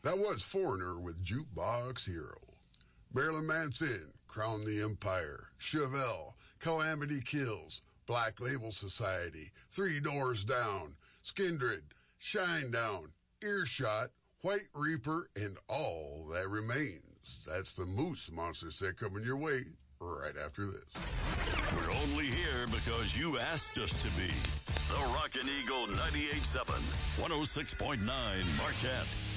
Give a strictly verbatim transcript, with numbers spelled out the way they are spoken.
That was Foreigner with Jukebox Hero. Marilyn Manson, Crown the Empire. Chevelle, Calamity Kills. Black Label Society, Three Doors Down. Skindred, Shinedown, Earshot, White Reaper, and All That Remains. That's the Moose Monster set coming your way right after this. We're only here because you asked us to be. The Rockin' Eagle ninety-eight point seven, one oh six point nine Marquette.